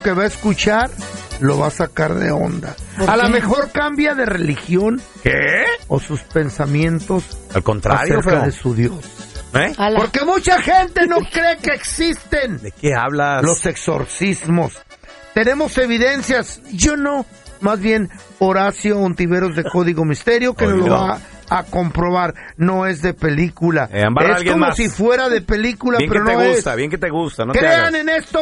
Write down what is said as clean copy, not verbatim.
que va a escuchar lo va a sacar de onda. A lo mejor cambia de religión. ¿Qué? O sus pensamientos Al contrario, acerca feo. de su Dios. ¿Eh? Porque mucha gente no cree que existen ¿De qué hablas? los exorcismos. Tenemos evidencias. Yo no. Más bien Horacio Ontiveros de Código Misterio que nos lo va a comprobar. No es de película. Es como más. si fuera de película, bien pero que no te es. gusta, bien que te gusta. No te Crean hagas. en esto